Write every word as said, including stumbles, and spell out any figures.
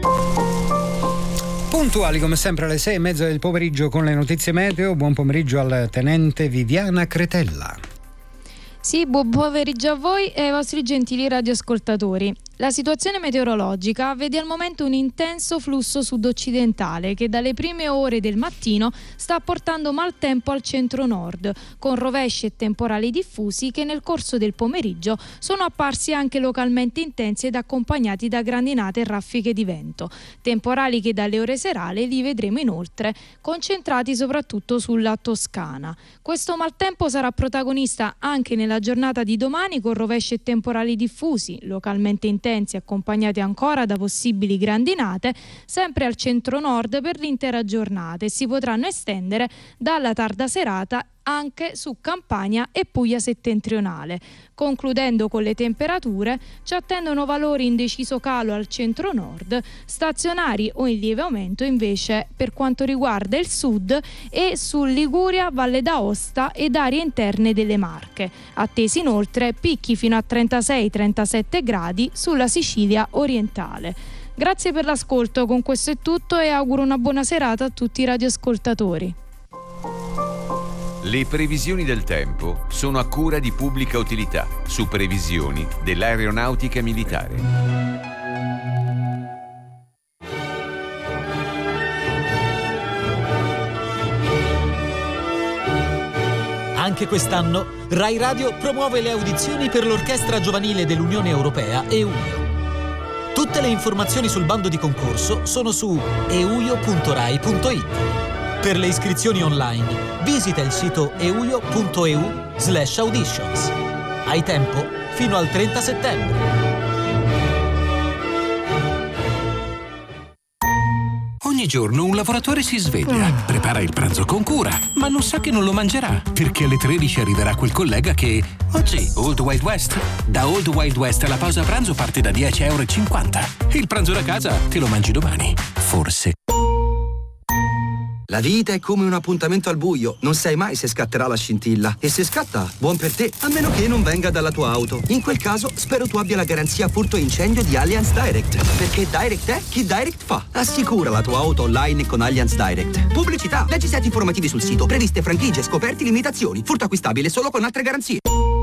Puntuali come sempre alle sei e mezza del pomeriggio con le notizie meteo. Buon pomeriggio al tenente Viviana Cretella. Sì, buon pomeriggio a voi e ai vostri gentili radioascoltatori. La situazione meteorologica vede al momento un intenso flusso sud-occidentale che dalle prime ore del mattino sta portando maltempo al centro-nord, con rovesci e temporali diffusi che nel corso del pomeriggio sono apparsi anche localmente intensi ed accompagnati da grandinate e raffiche di vento. Temporali che dalle ore serali li vedremo inoltre concentrati soprattutto sulla Toscana. Questo maltempo sarà protagonista anche nella giornata di domani, con rovesci e temporali diffusi, localmente intensi intensi accompagnati ancora da possibili grandinate sempre al centro-nord per l'intera giornata e si potranno estendere dalla tarda serata anche su Campania e Puglia settentrionale. Concludendo con le temperature, ci attendono valori in deciso calo al centro-nord, stazionari o in lieve aumento invece per quanto riguarda il sud e su Liguria, Valle d'Aosta ed aree interne delle Marche. Attesi inoltre picchi fino a trentasei trentasette gradi sulla Sicilia orientale. Grazie per l'ascolto, con questo è tutto e auguro una buona serata a tutti i radioascoltatori. Le previsioni del tempo sono a cura di Pubblica Utilità, su previsioni dell'Aeronautica Militare. Anche quest'anno Rai Radio promuove le audizioni per l'Orchestra Giovanile dell'Unione Europea EUIO. Tutte le informazioni sul bando di concorso sono su euio punto rai punto it. Per le iscrizioni online, visita il sito euio punto e u slash auditions. Hai tempo fino al trenta settembre. Ogni giorno un lavoratore si sveglia, prepara il pranzo con cura, ma non sa che non lo mangerà, perché alle tredici arriverà quel collega che... Oggi, Old Wild West. Da Old Wild West la pausa pranzo parte da dieci euro e cinquanta. Il pranzo da casa te lo mangi domani. Forse. La vita è come un appuntamento al buio, non sai mai se scatterà la scintilla. E se scatta, buon per te, a meno che non venga dalla tua auto. In quel caso, spero tu abbia la garanzia furto incendio di Allianz Direct. Perché Direct è chi Direct fa. Assicura la tua auto online con Allianz Direct. Pubblicità, leggi set informativi sul sito, previste franchigie, scoperti, limitazioni. Furto acquistabile solo con altre garanzie.